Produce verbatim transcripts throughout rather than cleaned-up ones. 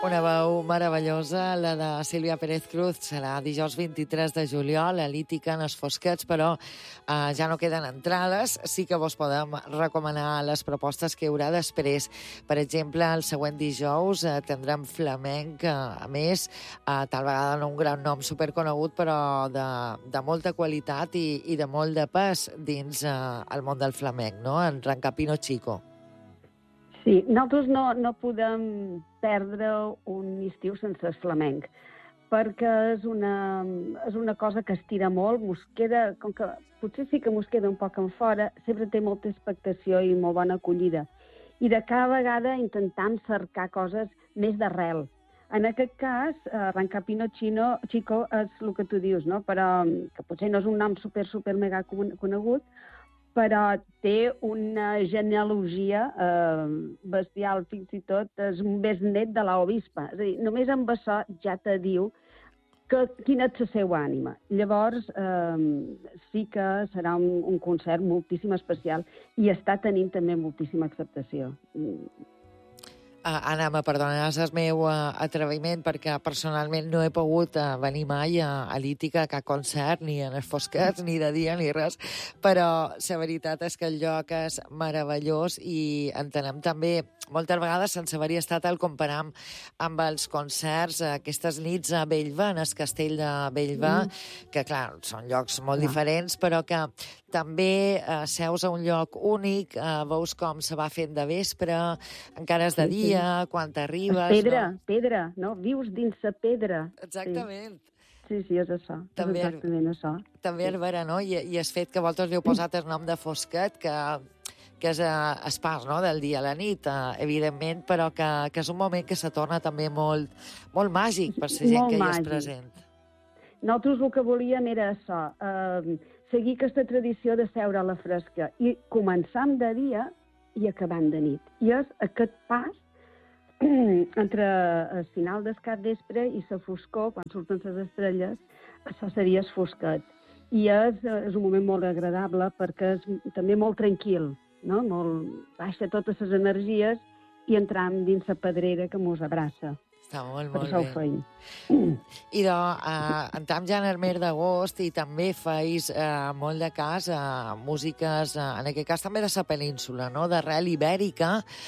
Una veu meravellosa, la de Sílvia Pérez Cruz, serà dijous vint-i-tres de juliol, a l'Ítica, en els Fosquets, però eh, ja no queden entrades. Sí que vos podem recomanar les propostes que hi haurà després. Per exemple, el següent dijous eh, tindrem flamenc, eh, a més, eh, tal vegada no un gran nom superconegut, però de, de molta qualitat i, i de molt de pes dins eh, el món del flamenc, no? En Rancapino Chico. Sí, nosaltres no, no podem perdre un estiu sense el flamenc, perquè és una, és una cosa que estira molt, mos queda, com que potser sí que mos queda un poc en fora, sempre té molta expectació i molt bona acollida. I de cada vegada intentam cercar coses més d'arrel. En aquest cas, eh, Rancapino Chino, Chico és el que tu dius, no? Però, que potser no és un nom super, super mega conegut, però té una genealogia eh, bestial, fins i tot és un besnet de l'Obispa. És a dir, només amb això ja te diu que, quina és la seva ànima. Llavors, eh, sí que serà un, un concert moltíssim especial i està tenint també moltíssima acceptació. Uh, Anna, me perdonaràs el meu uh, atreviment perquè personalment no he pogut uh, venir mai a, a l'Ítica a cap concert, ni en els Fosquets, ni de dia, ni res, però la veritat és que el lloc és meravellós i entenem també, moltes vegades, sense haver estat, el comparam amb els concerts, uh, aquestes nits a Bellva, en el castell de Bellva, mm. que, clar, són llocs molt no. diferents, però que també eh, seus a un lloc únic, eh, veus com se va fent de vespre, encara és de dia, sí, sí. quan t'arribes... Pedra, no? pedra, no? Vius dins la pedra. Exactament. Sí, sí, sí és això. També és exactament el, això. També sí. el vera, no? I, i el fet que vosaltres li heu posat el nom de Fosquet, que, que és eh, el pas, no?, del dia a la nit, eh, evidentment, però que, que és un moment que se torna també molt, molt màgic per la gent molt que hi és present. Nosaltres el que volíem era això, eh, seguir aquesta tradició de seure a la fresca i començant de dia i acabant de nit. I és aquest pas entre el final del capvespre i la foscor, quan surten les estrelles, això seria el Fosquet. I és, és un moment molt agradable perquè és també molt tranquil, no? Molt, baixa totes les energies i entram dins la pedrera que mos abraça. Està molt, per molt això bé. ho feim. I de, uh, entram ja en el mes d'agost i també feis uh, molt de cas a uh, músiques, uh, en aquest cas també de la península, no?, d'arrel ibèrica,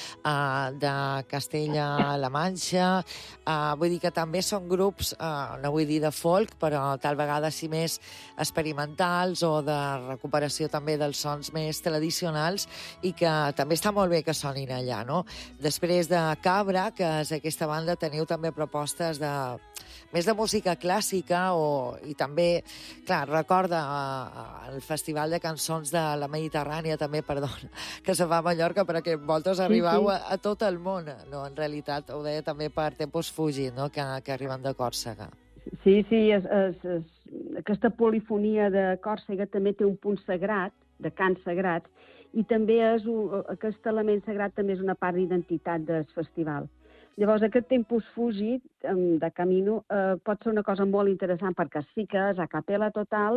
uh, de Castella-La Manxa. Uh, vull dir que també són grups, uh, no vull dir de folk, però tal vegada sí més experimentals o de recuperació també dels sons més tradicionals i que també està molt bé que sonin allà, no? Després de Cabra, que és aquesta banda, teniu també propostes de més de música clàssica o, i també, clar, recorda uh, el Festival de Cançons de la Mediterrània també, perdó, que se fa a Mallorca, però que vosaltres sí, arribau sí. A, a tot el món. No, en realitat ho deia també per Tempus Fugit, no?, que, que arriben de Còrsega. Sí, sí, és, és, és, aquesta polifonia de Còrsega també té un punt sagrat, de cants sagrats, i també és un, aquest element sagrat també és una part d'identitat del festival. Llavors, aquest Tempus Fugit de Camino eh, pot ser una cosa molt interessant perquè sí que és a capella total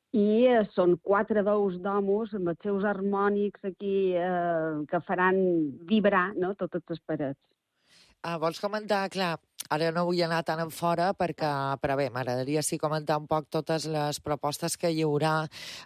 i eh, són quatre veus d'homes amb els seus harmònics aquí eh, que faran vibrar, no?, totes les parets. Ah, vols comentar, clar, ara no vull anar tan en fora perquè, però bé, m'agradaria sí comentar un poc totes les propostes que hi haurà,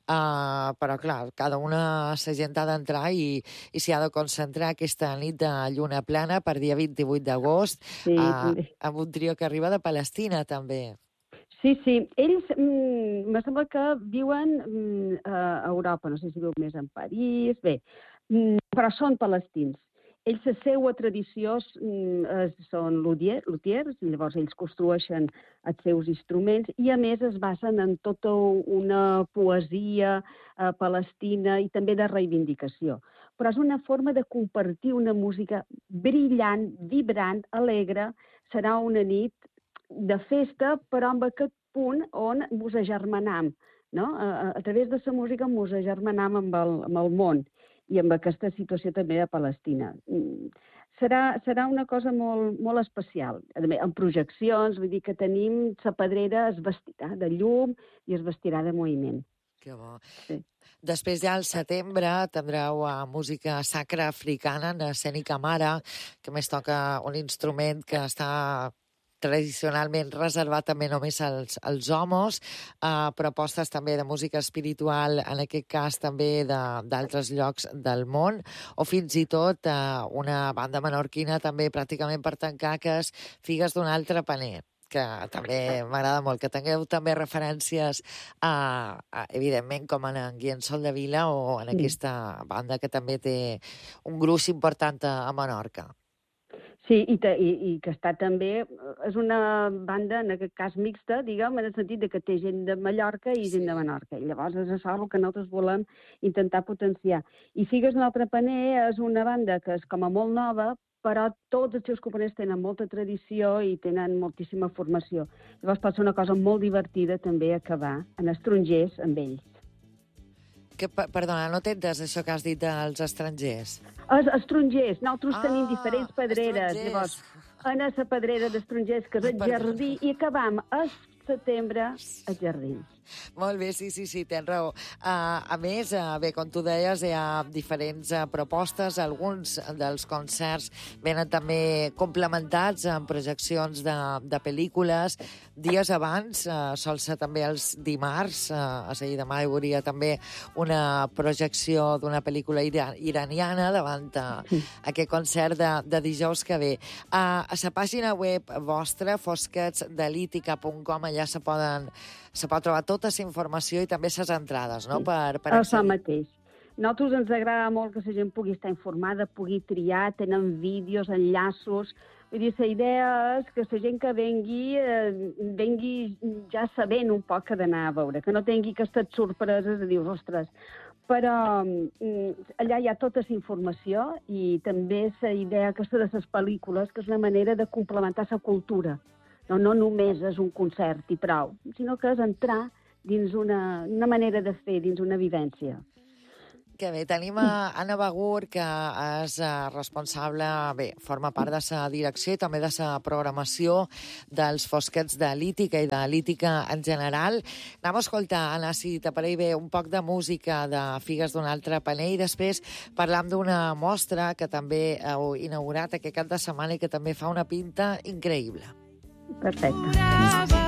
uh, però clar, cada una la gent ha d'entrar i, i s'hi ha de concentrar aquesta nit de lluna plena per dia vint-i-vuit d'agost, sí, uh, amb un trio que arriba de Palestina també. Sí, sí, ells mm, me sembla que viuen mm, a Europa, no sé si viuen més en París, bé, mm, però són palestins. Ells, la seva tradició mm, són luthiers, luthiers, llavors ells construeixen els seus instruments i a més es basen en tota una poesia eh, palestina i també de reivindicació. Però és una forma de compartir una música brillant, vibrant, alegre. Serà una nit de festa, però amb aquest punt on mos agermanam, no? A, a través de la música mos agermanam amb el, amb el món i amb aquesta situació també de Palestina. Serà, serà una cosa molt, molt especial. En projeccions, vull dir que tenim la pedrera es vestirà de llum i es vestirà de moviment. Que bo. Sí. Després ja al setembre tindreu uh, música sacra africana en escènica mare, que més toca un instrument que està tradicionalment reservat també només als, als homes, uh, propostes també de música espiritual, en aquest cas també d'altres llocs del món, o fins i tot uh, una banda menorquina també pràcticament per tancar, que és Figues d'un altre paner, que també m'agrada molt, que tingueu també referències a, a, evidentment, com en, en Guillem Soldevila o en aquesta banda que també té un gruix important a, a Menorca. Sí, i, te, i, i que està també... És una banda, en aquest cas, mixta, diguem, en el sentit de que té gent de Mallorca i gent sí. de Menorca. I llavors és això el que nosaltres volem intentar potenciar. I Figues d'un altre paner és una banda que és com a molt nova, però tots els seus components tenen molta tradició i tenen moltíssima formació. Llavors pot ser una cosa molt divertida també acabar en estrangers amb ells. Que, perdona, no t'entes això que has dit dels estrangers? Els estrangers. Nosaltres ah, tenim diferents pedreres. Estrangers. Llavors, en la pedrera d'estrangers, que és el jardí, i acabam a setembre als jardins. Molt bé, sí, sí, sí, tens raó. Uh, a més, uh, bé, com tu deies, hi ha diferents uh, propostes. Alguns dels concerts venen també complementats amb projeccions de, de pel·lícules. Dies abans, uh, sol ser també els dimarts, uh, és a dir, demà hi hauria també una projecció d'una pel·lícula ira iraniana davant uh, sí. aquest concert de, de dijous que ve. Uh, a la pàgina web vostra, fosquets delítica punt com, allà se poden se pot trobar tota la informació i també les entrades, no? Per, per això mateix. Nosaltres ens agrada molt que la gent pugui estar informada, pugui triar, tenen vídeos, enllaços. Vull dir, la idea és que la gent que vengui, eh, vengui ja sabent un poc que d'anar a veure, que no tingui aquestes sorpreses de dir, ostres, però mm, allà hi ha tota la informació i també la idea aquesta de les pel·lícules, que és una manera de complementar la cultura. No, no només és un concert i prou, sinó que és entrar dins una, una manera de fer, dins una vivència. Que bé, tenim a Anna Bagur, que és responsable, bé, forma part de la direcció i també de la programació dels Fosquets de Lítica i de Lítica en general. Anem a escoltar, Anna, si t'apareix bé, un poc de música de Figues d'un altre paner i després parlam d'una mostra que també heu inaugurat aquest cap de setmana i que també fa una pinta increïble. Perfecte.